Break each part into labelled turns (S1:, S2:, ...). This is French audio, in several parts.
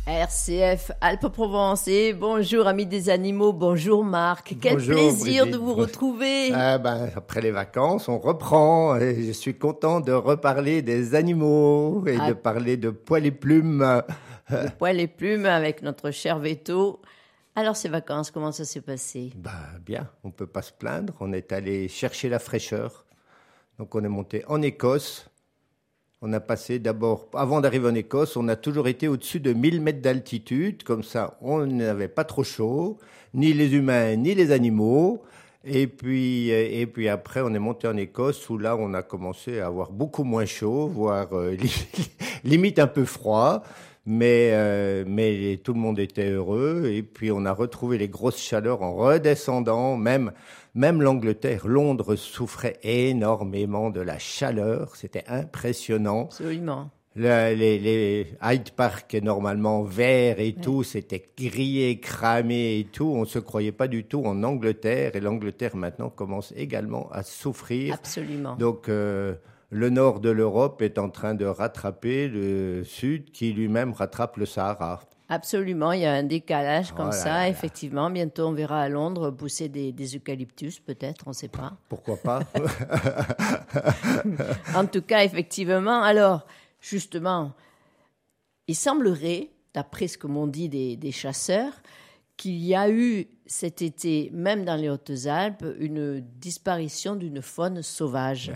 S1: RCF Alpes-Provence et bonjour amis des animaux, bonjour Marc, quel
S2: Bonjour,
S1: plaisir
S2: Brigitte.
S1: de vous retrouver.
S2: Après les vacances, on reprend et je suis content de reparler des animaux et de parler de poils et plumes.
S1: De poils et plumes avec notre cher Veto. Alors ces vacances, comment ça s'est passé?
S2: Bien, on peut pas se plaindre, on est allé chercher la fraîcheur. Donc on est monté en Écosse. On a passé d'abord, avant d'arriver en Écosse, on a toujours été au-dessus de 1000 mètres d'altitude. Comme ça, on n'avait pas trop chaud, ni les humains, ni les animaux. Et puis après, on est monté en Écosse, où là, on a commencé à avoir beaucoup moins chaud, voire limite un peu froid. Mais tout le monde était heureux. Et puis, on a retrouvé les grosses chaleurs en redescendant, même l'Angleterre, Londres souffrait énormément de la chaleur. C'était impressionnant.
S1: Absolument.
S2: Les Hyde Park est normalement vert et tout, c'était grillé, cramé et tout. On se croyait pas du tout en Angleterre. Et l'Angleterre maintenant commence également à souffrir.
S1: Absolument.
S2: Donc, le nord de l'Europe est en train de rattraper le sud qui lui-même rattrape le Sahara.
S1: Absolument, il y a un décalage comme ça,
S2: Là.
S1: effectivement. Bientôt, on verra à Londres pousser des eucalyptus, peut-être, on ne sait pas.
S2: Pourquoi pas?
S1: En tout cas, effectivement. Alors, justement, il semblerait, d'après ce que m'ont dit des chasseurs, qu'il y a eu cet été, même dans les Hautes-Alpes, une disparition d'une faune sauvage.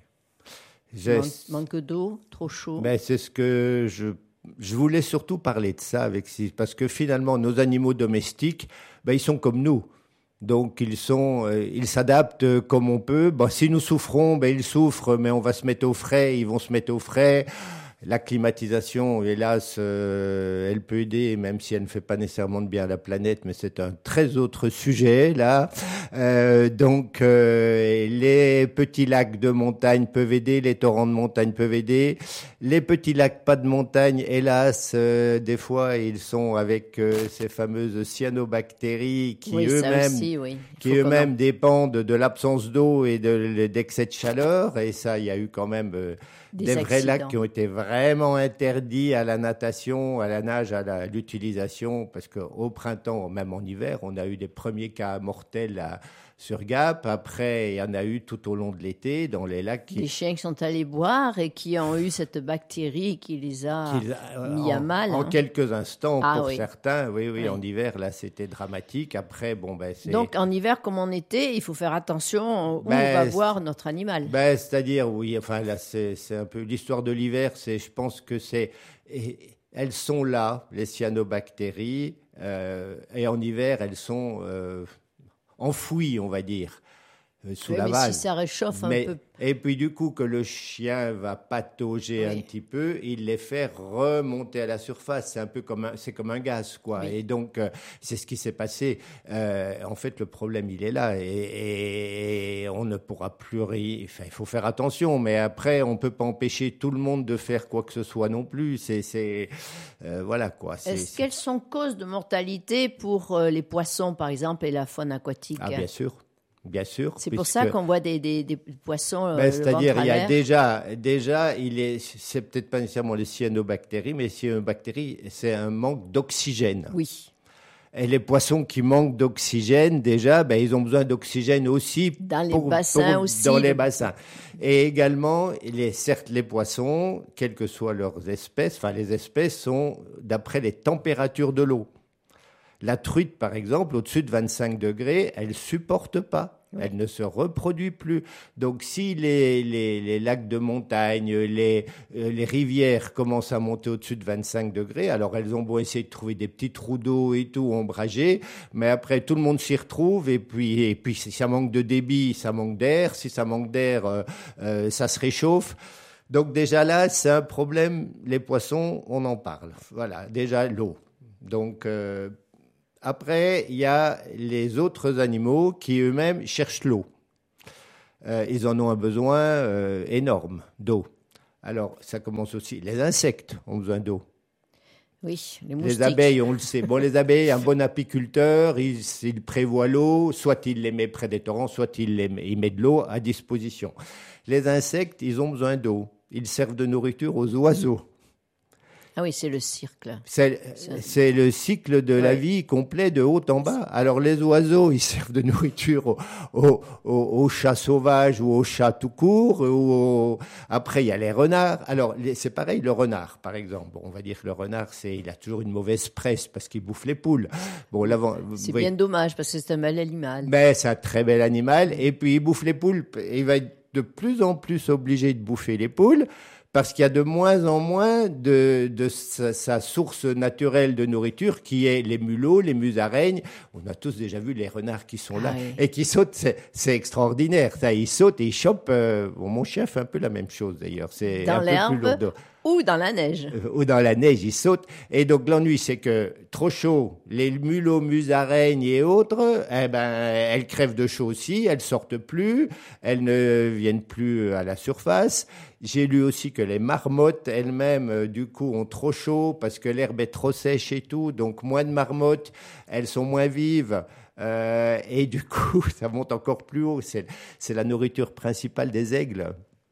S1: Manque d'eau, trop chaud.
S2: Mais c'est ce que je voulais surtout parler de ça parce que finalement, nos animaux domestiques, ils sont comme nous. Donc, ils s'adaptent comme on peut. Si nous souffrons, ils souffrent, mais on va se mettre au frais, ils vont se mettre au frais. La climatisation, hélas, elle peut aider, même si elle ne fait pas nécessairement de bien à la planète, mais c'est un très autre sujet, là. Donc, les petits lacs de montagne peuvent aider, les torrents de montagne peuvent aider. Les petits lacs pas de montagne, hélas, des fois, ils sont avec ces fameuses cyanobactéries qui eux-mêmes dépendent de l'absence d'eau et d'excès de chaleur. Et ça, il y a eu quand même des vrais lacs qui ont été vraiment interdits à la natation, à la nage, à l'utilisation, parce qu'au printemps, même en hiver, on a eu des premiers cas mortels sur Gap. Après, il y en a eu tout au long de l'été dans les lacs.
S1: Des chiens qui sont allés boire et qui ont eu cette bactérie qui les a mis à mal.
S2: En quelques instants, pour
S1: oui.
S2: certains. Oui, en hiver, là, c'était dramatique. Après, c'est...
S1: Donc, en hiver, comme en été, il faut faire attention où on va voir notre animal.
S2: C'est-à-dire, oui, enfin, là, c'est un peu l'histoire de l'hiver. Je pense que elles sont là, les cyanobactéries, et en hiver, elles sont enfouies, on va dire, sous la vase.
S1: Mais si ça réchauffe un peu.
S2: Et puis, du coup, que le chien va patauger un petit peu, il les fait remonter à la surface. C'est un peu comme un gaz, quoi. Oui. Et donc, c'est ce qui s'est passé. En fait, le problème, il est là. Et on ne pourra plus il faut faire attention. Mais après, on peut pas empêcher tout le monde de faire quoi que ce soit non plus. Voilà, quoi.
S1: Quelles sont causes de mortalité pour les poissons, par exemple, et la faune aquatique?
S2: Bien sûr. Bien sûr.
S1: C'est pour ça qu'on voit des poissons.
S2: C'est-à-dire, il y a déjà, c'est peut-être pas nécessairement les cyanobactéries, mais les cyanobactéries, c'est un manque d'oxygène.
S1: Oui.
S2: Et les poissons qui manquent d'oxygène, déjà, ils ont besoin d'oxygène aussi.
S1: Dans les bassins aussi.
S2: Dans les bassins. Et également, certes, les poissons, quelles que soient leurs espèces, les espèces sont d'après les températures de l'eau. La truite, par exemple, au-dessus de 25 degrés, elle ne supporte pas. Oui. Elle ne se reproduit plus. Donc, si les lacs de montagne, les rivières commencent à monter au-dessus de 25 degrés, alors elles ont beau essayer de trouver des petits trous d'eau et tout ombragés, mais après, tout le monde s'y retrouve. Et puis si ça manque de débit, ça manque d'air. Si ça manque d'air, ça se réchauffe. Donc, déjà là, c'est un problème. Les poissons, on en parle. Voilà, déjà l'eau. Donc... Après, il y a les autres animaux qui eux-mêmes cherchent l'eau. Ils en ont un besoin énorme d'eau. Alors, ça commence aussi. Les insectes ont besoin d'eau.
S1: Oui, les moustiques.
S2: Les abeilles, on le sait. Bon, les abeilles, un bon apiculteur, il prévoit l'eau, soit il les met près des torrents, soit il met de l'eau à disposition. Les insectes, ils ont besoin d'eau. Ils servent de nourriture aux oiseaux.
S1: Ah oui, c'est le cirque.
S2: C'est le cycle de la vie complet de haut en bas. Alors les oiseaux, ils servent de nourriture aux chats sauvages ou aux chats tout court. Après, il y a les renards. Alors c'est pareil, le renard, par exemple. Bon, on va dire que le renard, il a toujours une mauvaise presse parce qu'il bouffe les poules. Bon,
S1: c'est bien dommage parce que c'est un bel animal.
S2: Ben, c'est un très bel animal. Et puis, il bouffe les poules. Il va être de plus en plus obligé de bouffer les poules. Parce qu'il y a de moins en moins de sa source naturelle de nourriture, qui est les mulots, les musaraignes. On a tous déjà vu les renards qui sont là et qui sautent. C'est extraordinaire. Ça, ils sautent et ils chopent. Mon chien fait un peu la même chose d'ailleurs. C'est
S1: dans
S2: un peu plus lourd.
S1: Ou dans la neige.
S2: Ou dans la neige, ils sautent. Et donc l'ennui, c'est que trop chaud, les mulots, musaraignes et autres, elles crèvent de chaud aussi, elles sortent plus, elles ne viennent plus à la surface. J'ai lu aussi que les marmottes elles-mêmes, du coup, ont trop chaud parce que l'herbe est trop sèche et tout. Donc moins de marmottes, elles sont moins vives. Et du coup, ça monte encore plus haut. C'est la nourriture principale des aigles,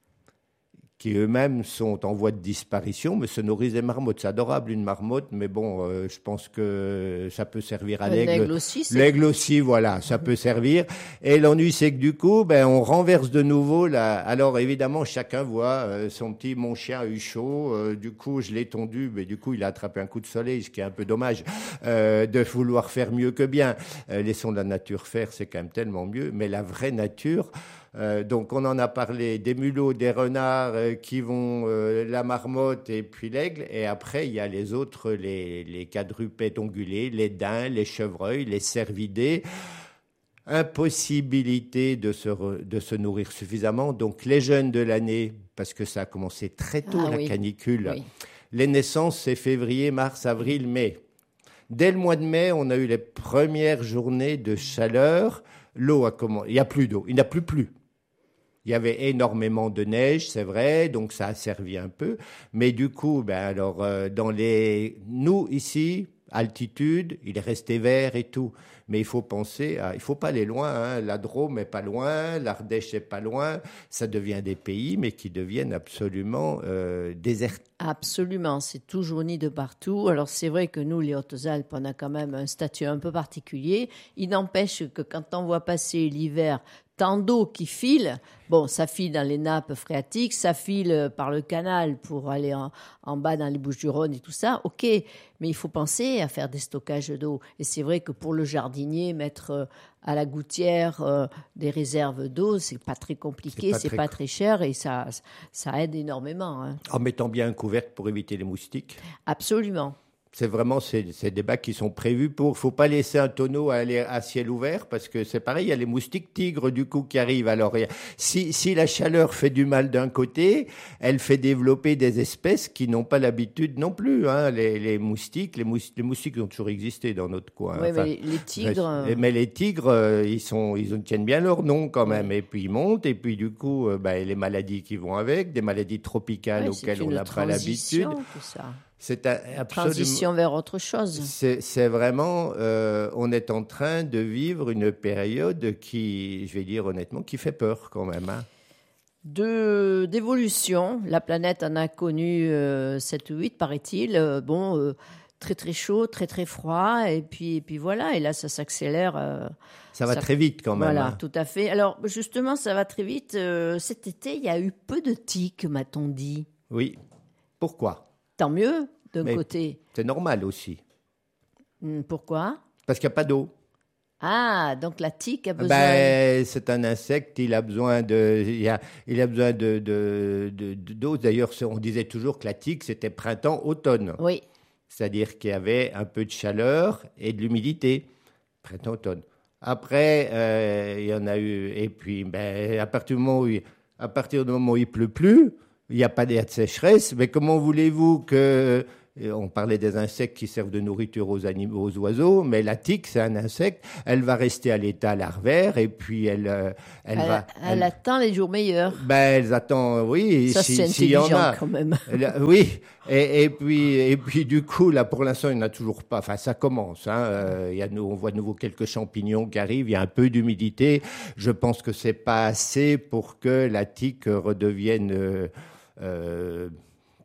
S2: qui eux-mêmes sont en voie de disparition, mais se nourrissent des marmottes. C'est adorable, une marmotte, mais bon, je pense que ça peut servir à l'aigle.
S1: L'aigle aussi,
S2: L'aigle aussi, voilà, ça peut servir. Et l'ennui, c'est que du coup, on renverse de nouveau là. Alors évidemment, chacun voit mon chien a eu chaud, du coup, je l'ai tondu, mais du coup, il a attrapé un coup de soleil, ce qui est un peu dommage, de vouloir faire mieux que bien. Laissons la nature faire, c'est quand même tellement mieux, mais la vraie nature... donc on en a parlé, des mulots, des renards qui vont, la marmotte et puis l'aigle, et après il y a les autres, les quadrupèdes ongulés, les daims, les chevreuils, les cervidés. Impossibilité de se nourrir suffisamment. Donc les jeunes de l'année, parce que ça a commencé très tôt canicule, les naissances c'est février, mars, avril, mai. Dès le mois de mai, on a eu les premières journées de chaleur. L'eau a commencé, il n'y a plus d'eau, il n'a plus plu. Il y avait énormément de neige, c'est vrai, donc ça a servi un peu. Mais du coup, nous, ici, altitude, il est resté vert et tout. Mais il faut il faut pas aller loin, hein. La Drôme est pas loin, l'Ardèche est pas loin. Ça devient des pays, mais qui deviennent absolument désertés.
S1: Absolument, c'est toujours nid de partout. Alors c'est vrai que nous, les Hautes-Alpes, on a quand même un statut un peu particulier. Il n'empêche que quand on voit passer l'hiver, tant d'eau qui file, bon, ça file dans les nappes phréatiques, ça file par le canal pour aller en bas dans les Bouches-du-Rhône et tout ça, ok, mais il faut penser à faire des stockages d'eau. Et c'est vrai que pour le jardinier, mettre à la gouttière des réserves d'eau, c'est pas très compliqué, c'est pas très cher et ça aide énormément. Hein.
S2: En mettant bien un couvercle pour éviter les moustiques.
S1: Absolument.
S2: C'est vraiment ces débats qui sont prévus pour. Faut pas laisser un tonneau aller à ciel ouvert parce que c'est pareil, il y a les moustiques tigres du coup qui arrivent. Alors si la chaleur fait du mal d'un côté, elle fait développer des espèces qui n'ont pas l'habitude non plus. Hein. Les moustiques ont toujours existé dans notre coin.
S1: Oui, mais les tigres.
S2: Mais les tigres, ils tiennent bien leur nom quand même. Et puis ils montent et puis du coup, les maladies qui vont avec, des maladies tropicales auxquelles on n'a pas l'habitude.
S1: Tout ça.
S2: C'est absolument
S1: transition vers autre chose.
S2: C'est vraiment, on est en train de vivre une période qui, je vais dire honnêtement, qui fait peur quand même. Hein.
S1: D'évolution. La planète en a connu 7 ou 8, paraît-il. Très très chaud, très très froid, et puis voilà. Et là, ça s'accélère.
S2: Ça va très vite quand même.
S1: Voilà,
S2: hein.
S1: tout à fait. Alors justement, ça va très vite. Cet été, il y a eu peu de tiques, m'a-t-on dit.
S2: Oui. Pourquoi ?
S1: Tant mieux, d'un côté.
S2: C'est normal aussi.
S1: Pourquoi ?
S2: Parce qu'il n'y a pas d'eau.
S1: Ah, donc la tique a besoin...
S2: c'est un insecte, il a besoin d'eau. D'ailleurs, on disait toujours que la tique, c'était printemps-automne.
S1: Oui.
S2: C'est-à-dire qu'il y avait un peu de chaleur et de l'humidité. Printemps-automne. Après, il y en a eu... Et puis, à partir du moment où il pleut plus, il n'y a pas de sécheresse, mais comment voulez-vous que... On parlait des insectes qui servent de nourriture aux oiseaux, mais la tique, c'est un insecte. Elle va rester à l'état larvaire et puis elle
S1: attend les jours meilleurs.
S2: Elle attend, oui.
S1: Ça, c'est intelligent quand même.
S2: Oui. Et puis du coup, là, pour l'instant, il n'y en a toujours pas. Enfin, ça commence. Hein. On voit de nouveau quelques champignons qui arrivent. Il y a un peu d'humidité. Je pense que c'est pas assez pour que la tique redevienne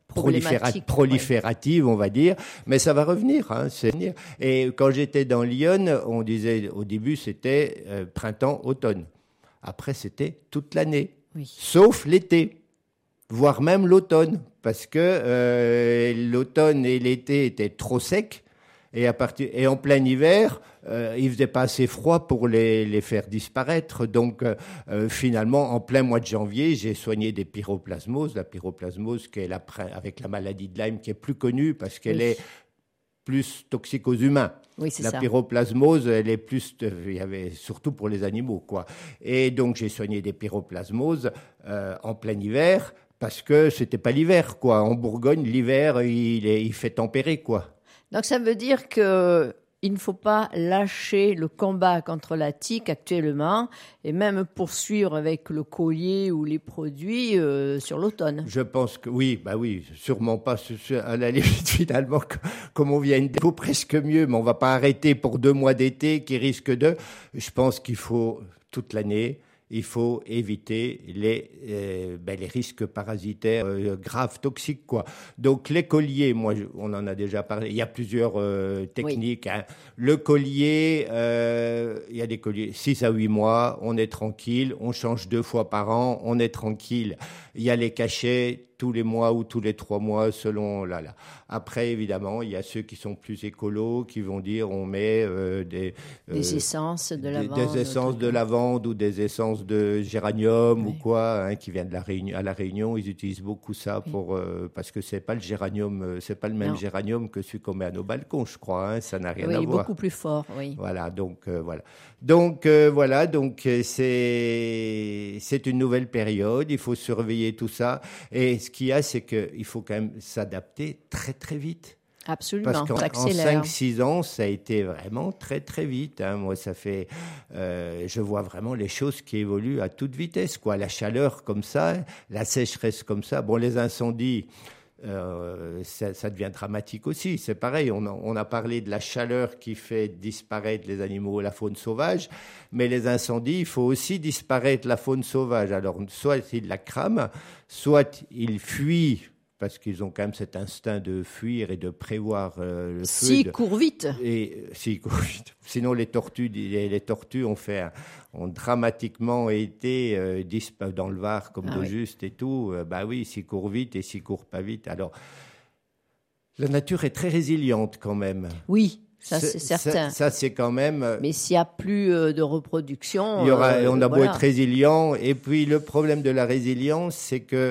S2: proliférative, on va dire, mais ça va revenir. Hein, et quand j'étais dans Lyon, on disait au début c'était printemps-automne. Après c'était toute l'année, sauf l'été, voire même l'automne, parce que l'automne et l'été étaient trop secs. Et en plein hiver, il faisait pas assez froid pour les faire disparaître. Donc, finalement, en plein mois de janvier, j'ai soigné des pyroplasmoses. La pyroplasmose, qui est avec la maladie de Lyme, qui est plus connue parce qu'elle est plus toxique aux humains.
S1: Oui, c'est
S2: la
S1: ça.
S2: pyroplasmose, elle est plus, il y avait surtout pour les animaux, quoi. Et donc, j'ai soigné des pyroplasmoses en plein hiver parce que c'était pas l'hiver, quoi. En Bourgogne, l'hiver, il fait tempérer, quoi.
S1: Donc ça veut dire que il ne faut pas lâcher le combat contre la tique actuellement et même poursuivre avec le collier ou les produits sur l'automne.
S2: Je pense que oui, sûrement pas à la limite finalement, comme on vient de dire, il faut presque mieux, mais on va pas arrêter pour 2 mois d'été qui risquent de. Je pense qu'il faut toute l'année. Il faut éviter les risques parasitaires graves, toxiques, quoi. Donc, les colliers, on en a déjà parlé. Il y a plusieurs techniques. Hein. Le collier, il y a des colliers 6 à 8 mois, on est tranquille. On change 2 fois par an, on est tranquille. Il y a les cachets tous les mois ou tous les 3 mois, selon là. Après, évidemment, il y a ceux qui sont plus écolos, qui vont dire on met
S1: des essences de lavande,
S2: des essences de lavande ou des essences de géranium ou quoi, hein, qui viennent à la Réunion. Ils utilisent beaucoup ça parce que c'est pas le géranium, c'est pas le même géranium que celui qu'on met à nos balcons, je crois. Hein, ça n'a rien à voir.
S1: Oui, beaucoup plus fort. Oui.
S2: Voilà, donc voilà. Donc c'est une nouvelle période. Il faut surveiller tout ça. Et ce qu'il y a, c'est qu'il faut quand même s'adapter très, très vite.
S1: Absolument,
S2: parce qu'en 5-6 ans, ça a été vraiment très, très vite. Hein. Moi, ça fait... je vois vraiment les choses qui évoluent à toute vitesse, quoi. La chaleur comme ça, la sécheresse comme ça. Bon, les incendies... ça devient dramatique aussi. C'est pareil, on a parlé de la chaleur qui fait disparaître les animaux, la faune sauvage, mais les incendies, il faut aussi disparaître la faune sauvage. Alors, soit ils la crament, soit ils fuient, parce qu'ils ont quand même cet instinct de fuir et de prévoir le feu.
S1: S'ils courent vite.
S2: S'ils courent vite. Sinon, les tortues ont dramatiquement été dans le Var, comme de Juste et tout. Oui, s'ils courent vite et s'ils courent pas vite. Alors, la nature est très résiliente quand même.
S1: Oui. Ça, c'est certain.
S2: Ça, c'est quand même...
S1: Mais s'il n'y a plus de reproduction...
S2: on a beau être résilient. Et puis, le problème de la résilience, c'est que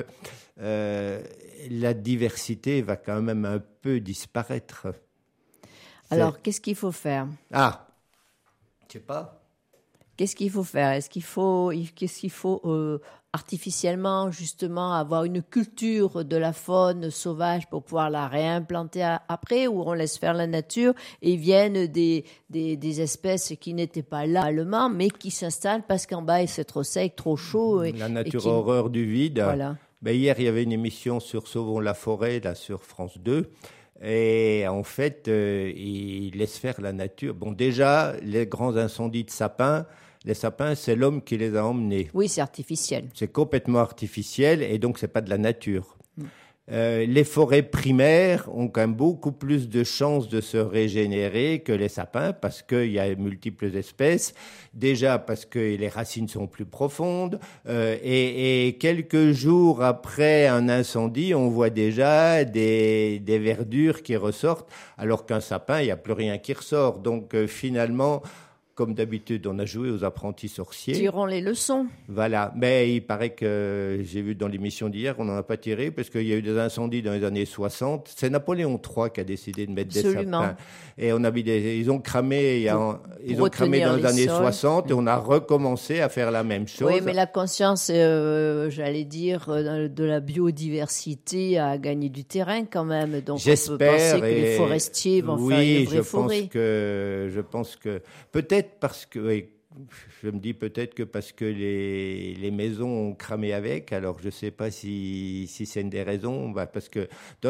S2: la diversité va quand même un peu disparaître.
S1: Alors, qu'est-ce qu'il faut faire?
S2: Je ne sais pas.
S1: Qu'est-ce qu'il faut faire? Qu'est-ce qu'il faut artificiellement, justement, avoir une culture de la faune sauvage pour pouvoir la réimplanter après, ou on laisse faire la nature et viennent des espèces qui n'étaient pas là allemand, mais qui s'installent parce qu'en bas, c'est trop sec, trop chaud.
S2: La nature a horreur du vide.
S1: Voilà.
S2: Hier, il y avait une émission sur Sauvons la forêt, là, sur France 2. Et en fait, ils laissent faire la nature. Bon, déjà, les grands incendies de sapins, les sapins, c'est l'homme qui les a emmenés.
S1: Oui, c'est artificiel.
S2: C'est complètement artificiel et donc c'est pas de la nature. Les forêts primaires ont quand même beaucoup plus de chances de se régénérer que les sapins parce qu'il y a multiples espèces. Déjà parce que les racines sont plus profondes et quelques jours après un incendie, on voit déjà des verdures qui ressortent alors qu'un sapin, il n'y a plus rien qui ressort. Donc finalement... Comme d'habitude, on a joué aux apprentis sorciers.
S1: Tirons les leçons.
S2: Voilà. Mais il paraît que, j'ai vu dans l'émission d'hier, on n'en a pas tiré parce qu'il y a eu des incendies dans les années 60. C'est Napoléon III qui a décidé de mettre des sapins. Et on a mis ils ont cramé, dans les années 60 et on a recommencé à faire la même chose.
S1: Oui, mais la conscience, j'allais dire, de la biodiversité a gagné du terrain quand même. Donc
S2: j'espère,
S1: on peut penser que les forestiers vont faire une vraie forêt.
S2: Je pense que peut-être parce que, je me dis peut-être que parce que les maisons ont cramé avec, alors je ne sais pas si c'est une des raisons, parce que